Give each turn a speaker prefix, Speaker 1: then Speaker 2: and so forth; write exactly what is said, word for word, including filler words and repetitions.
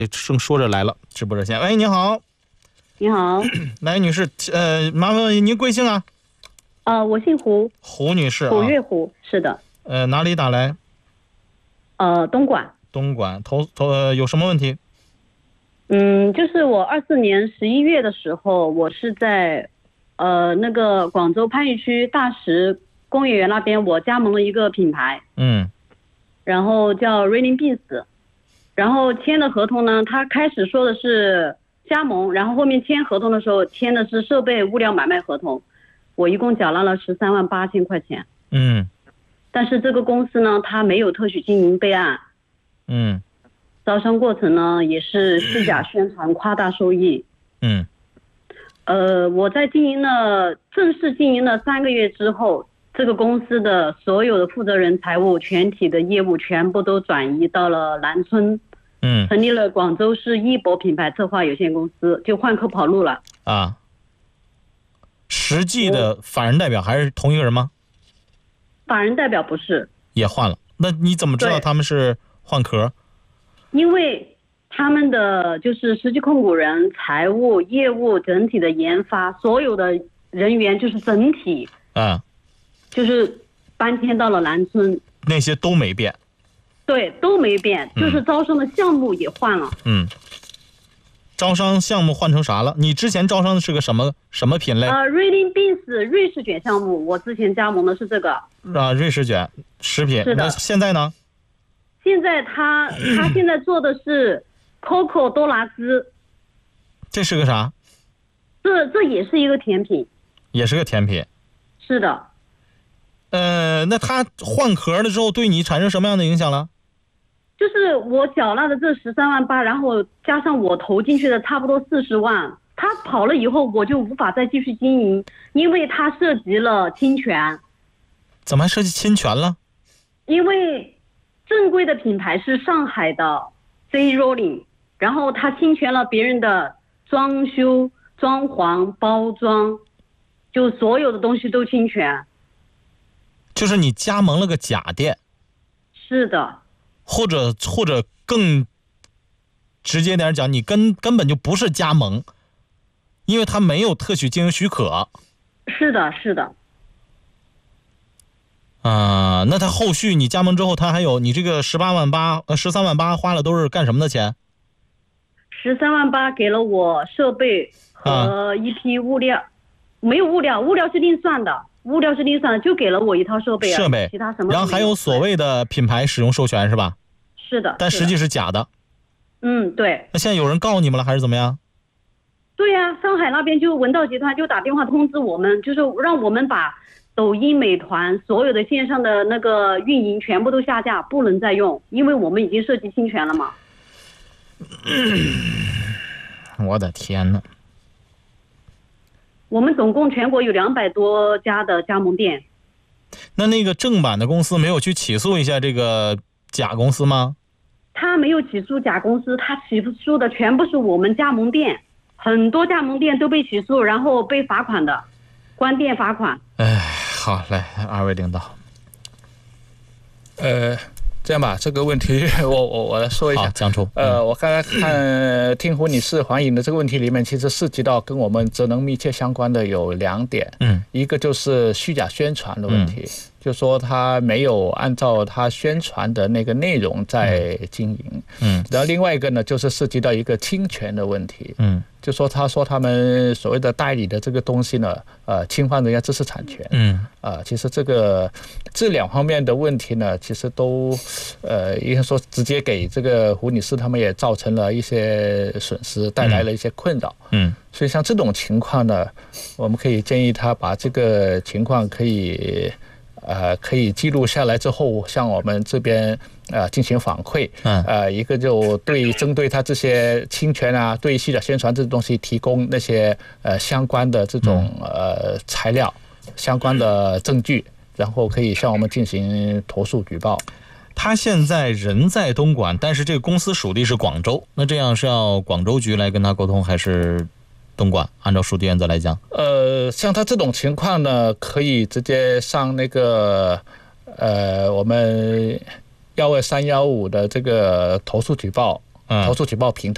Speaker 1: 正说着来了，直播热线。喂，你好。
Speaker 2: 你好。
Speaker 1: 来，女士，呃，麻烦您贵姓啊？
Speaker 2: 呃，我姓胡。
Speaker 1: 胡女士啊。
Speaker 2: 古月胡，是的。
Speaker 1: 呃，哪里打来？
Speaker 2: 呃，东莞。
Speaker 1: 东莞，投投、呃、有什么问题？
Speaker 2: 嗯，就是我二四年十一月的时候，我是在呃那个广州番禺区大石工业园那边，我加盟了一个品牌，
Speaker 1: 嗯，
Speaker 2: 然后叫 Raining Beans， 然后签的合同呢，他开始说的是加盟，然后后面签合同的时候签的是设备物料买卖合同，我一共缴纳了十三万八千块钱。
Speaker 1: 嗯，
Speaker 2: 但是这个公司呢，它没有特许经营备案。
Speaker 1: 嗯。
Speaker 2: 招商过程呢也是虚假宣传，夸大收益。
Speaker 1: 嗯，
Speaker 2: 呃，我在经营了正式经营了三个月之后，这个公司的所有的负责人、财务全体的业务全部都转移到了南村，
Speaker 1: 嗯，
Speaker 2: 成立了广州市一博品牌策划有限公司，就换壳跑路了。
Speaker 1: 啊，实际的法人代表还是同一个人吗？
Speaker 2: 法人代表不是，
Speaker 1: 也换了。那你怎么知道他们是换壳？
Speaker 2: 因为他们的就是实际控股人、财务、业务整体的研发，所有的人员就是整体
Speaker 1: 啊，
Speaker 2: 就是搬迁到了南村，
Speaker 1: 那些都没变。
Speaker 2: 对，都没变，就是招商的项目也换了。
Speaker 1: 嗯，招商项目换成啥了？你之前招商的是个什么什么品类？
Speaker 2: 呃 Raining Beans 瑞士卷项目，我之前加盟的是这个。
Speaker 1: 啊，瑞士卷食品。
Speaker 2: 是的。
Speaker 1: 那现在呢？
Speaker 2: 现在他他现在做的是 Coco 多拿兹。
Speaker 1: 这是个啥？
Speaker 2: 这这也是一个甜品。
Speaker 1: 也是个甜品。
Speaker 2: 是的。
Speaker 1: 呃，那他换壳了之后，对你产生什么样的影响了？
Speaker 2: 就是我缴纳的这十三万八，然后加上我投进去的差不多四十万，他跑了以后，我就无法再继续经营，因为他涉及了侵权。
Speaker 1: 怎么还涉及侵权了？
Speaker 2: 因为正规的品牌是上海的 Z Rolling， 然后他侵权了别人的装修、装潢、包装，就所有的东西都侵权。
Speaker 1: 就是你加盟了个假店。
Speaker 2: 是的。
Speaker 1: 或者或者更直接点讲，你根根本就不是加盟，因为他没有特许经营许可。
Speaker 2: 是的，是的。
Speaker 1: 啊、呃，那他后续你加盟之后，他还有你这个十八万八呃十三万八花了都是干什么的钱？
Speaker 2: 十三万八给了我设备和一批物料，啊、没有物料，物料是另算的。物料是另算的，就给了我一套设备啊，
Speaker 1: 设备，
Speaker 2: 其他什么。
Speaker 1: 然后还有所谓的品牌使用授权是吧？
Speaker 2: 是的。
Speaker 1: 但实际是假的。
Speaker 2: 嗯，对。
Speaker 1: 那现在有人告你们了还是怎么样？
Speaker 2: 对呀、啊，上海那边就文道集团就打电话通知我们，就是让我们把抖音、美团所有的线上的那个运营全部都下架，不能再用，因为我们已经涉及侵权了嘛。
Speaker 1: 我的天哪！
Speaker 2: 我们总共全国有两百多家的加盟店。
Speaker 1: 那那个正版的公司没有去起诉一下这个假公司吗？
Speaker 2: 他没有起诉假公司，他起诉的全部是我们加盟店，很多加盟店都被起诉，然后被罚款的，关店罚款。
Speaker 1: 哎，好，来，二位领导。
Speaker 3: 呃。这样吧，这个问题我我我来说一下。
Speaker 1: 江初，
Speaker 3: 呃，我刚才看听胡女士反映的这个问题里面，其实涉及到跟我们职能密切相关的有两点。
Speaker 1: 嗯，
Speaker 3: 一个就是虚假宣传的问题，嗯、就说他没有按照他宣传的那个内容在经营。
Speaker 1: 嗯，
Speaker 3: 然后另外一个呢，就是涉及到一个侵权的问题。
Speaker 1: 嗯。
Speaker 3: 就说他说他们所谓的代理的这个东西呢，呃，侵犯人家知识产权。
Speaker 1: 嗯，
Speaker 3: 啊、呃，其实这个这两方面的问题呢，其实都，呃，应该说直接给这个胡女士他们也造成了一些损失，带来了一些困扰。
Speaker 1: 嗯，
Speaker 3: 所以像这种情况呢，我们可以建议他把这个情况可以。呃，可以记录下来之后，向我们这边呃进行反馈。
Speaker 1: 嗯。
Speaker 3: 呃，一个就对针对他这些侵权啊，对虚假宣传这些东西提供那些呃相关的这种呃材料、相关的证据，然后可以向我们进行投诉举报。
Speaker 1: 他现在人在东莞，但是这个公司属地是广州，那这样是要广州局来跟他沟通，还是东莞？按照属地原则来讲，
Speaker 3: 呃，像他这种情况呢，可以直接上那个呃我们幺二三幺五的这个投诉举报、嗯、投诉举报平台。